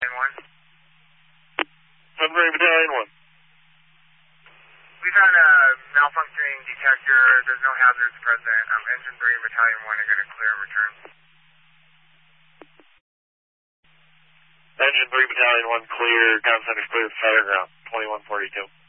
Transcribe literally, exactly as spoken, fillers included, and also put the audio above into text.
one. Sudbury Battalion one. We found a malfunctioning detector. There's no hazards present. Um, Engine three and Battalion one are going to clear and return. Engine three Battalion one clear. Ground center's clear. Fire ground. twenty-one forty-two.